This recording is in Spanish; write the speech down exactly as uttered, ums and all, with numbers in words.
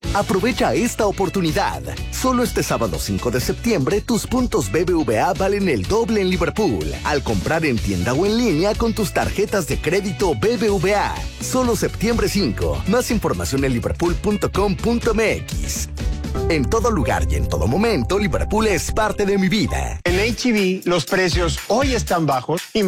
Aprovecha esta oportunidad. Solo este sábado cinco de septiembre, tus puntos B B V A valen el doble en Liverpool al comprar en tienda o en línea con tus tarjetas de crédito B B V A. Solo septiembre cinco. Más información en liverpool punto com punto m x. En todo lugar y en todo momento, Liverpool es parte de mi vida. En H E B los precios hoy están bajos y